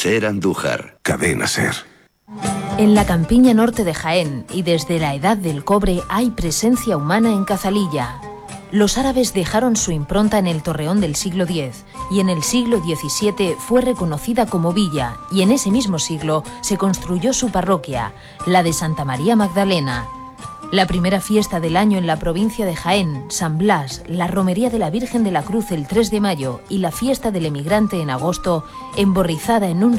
SER Andújar. Cadena SER. En la campiña norte de Jaén y desde la Edad del Cobre hay presencia humana en Cazalilla. Los árabes dejaron su impronta en el Torreón del siglo X y en el siglo XVII fue reconocida como villa y en ese mismo siglo se construyó su parroquia, la de Santa María Magdalena. La primera fiesta del año en la provincia de Jaén, San Blas, la romería de la Virgen de la Cruz el 3 de mayo y la fiesta del emigrante en agosto, emborrizada en un